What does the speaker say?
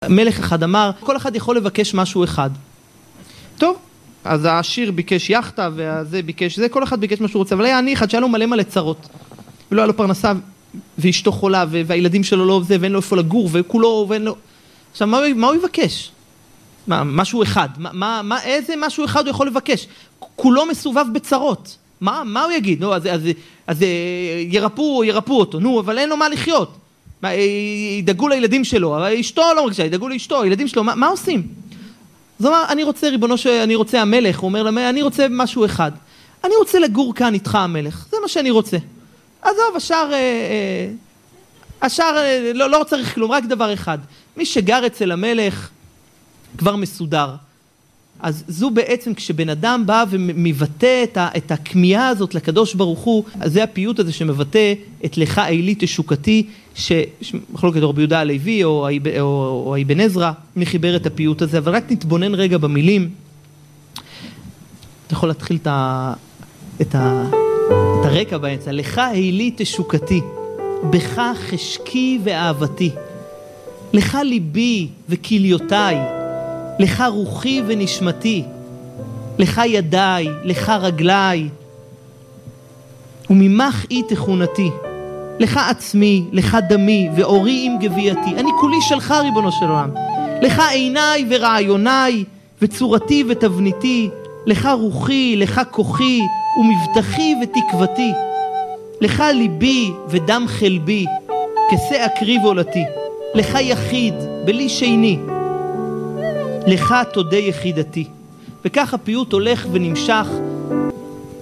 מלך אחד אמר, כל אחד יכול לבקש משהו אחד. טוב, אז העשיר ביקש יחטה, והזה ביקש זה, כל אחד ביקש מה שהוא רוצה, אבל היה עני אחד שהיה לו מלא צרות. ולא היה לו פרנסה, ואשתו חולה, והילדים שלו לא זה, ואין לו איפה לגור, וכולו, ואין לו... עכשיו, מה הוא יבקש? משהו אחד. איזה משהו אחד הוא יכול לבקש? כולו מסובב בצרות. מה הוא יגיד? נו, אז ירפו אותו. נו, אבל אין לו מה לחיות. ידאגו לילדים שלו, אבל אשתו לא מרגישה, ידאגו לאשתו, הילדים שלו, מה עושים? זאת אומרת, אני רוצה, ריבונו אני רוצה המלך, הוא אומר למלך, אני רוצה משהו אחד. אני רוצה לגור כאן איתך המלך, זה מה שאני רוצה. עזוב, השאר לא צריך כלום, רק דבר אחד. מי שגר אצל המלך כבר מסודר. אז זו בעצם כשבן אדם בא ומבטא את הכמיהה הזאת לקדוש ברוך הוא, אז זה הפיוט הזה שמבטא את לך אלי תשוקתי, שמחלוקת רבי יהודה הלוי או אבן עזרא, מי חיבר את הפיוט הזה, אבל רק נתבונן רגע במילים. אתה יכול להתחיל את הרקע באמצע. לך אלי תשוקתי, בך חשקי ואהבתי, לך ליבי וכליותיי, לך רוחי ונשמתי, לך ידיי, לך רגליי, וממך אי תכונתי, לך עצמי, לך דמי, ואורי עם גבייתי, אני כולי שלך ריבונו של עולם, לך עיניי ורעיוניי, וצורתי ותבניתי, לך רוחי, לך כוחי, ומבטחי ותקוותי, לך ליבי ודם חלבי, כסה אקריב עולתי, לך יחיד, בלי שני, לך תודה יחידתי. וכך הפיוט הולך ונמשך